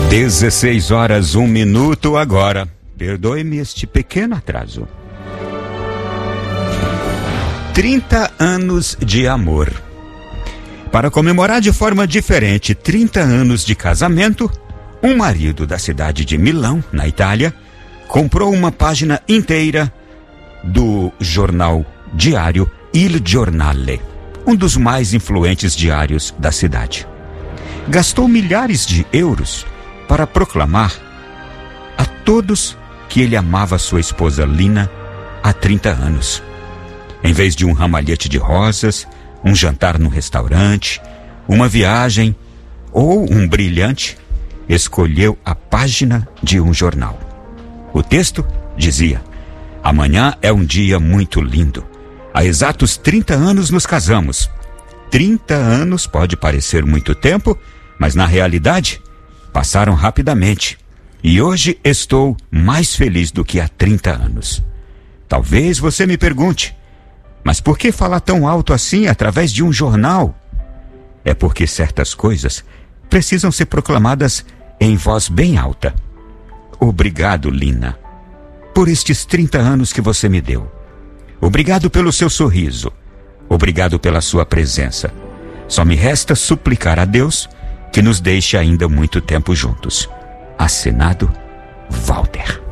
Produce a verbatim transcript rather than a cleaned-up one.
dezesseis horas, um minuto agora. Perdoe-me este pequeno atraso. trinta anos de amor. Para comemorar de forma diferente trinta anos de casamento, um marido da cidade de Milão, na Itália, comprou uma página inteira do jornal diário Il Giornale, um dos mais influentes diários da cidade. Gastou milhares de euros para proclamar a todos que ele amava sua esposa Lina há trinta anos. Em vez de um ramalhete de rosas, um jantar num restaurante, uma viagem ou um brilhante, escolheu a página de um jornal. O texto dizia: amanhã é um dia muito lindo. Há exatos trinta anos nos casamos. trinta anos pode parecer muito tempo, mas na realidade passaram rapidamente. E hoje estou mais feliz do que há trinta anos. Talvez você me pergunte: mas por que falar tão alto assim através de um jornal? É porque certas coisas precisam ser proclamadas em voz bem alta. Obrigado, Lina, por estes trinta anos que você me deu. Obrigado pelo seu sorriso. Obrigado pela sua presença. Só me resta suplicar a Deus que nos deixe ainda muito tempo juntos. Assinado, Walter.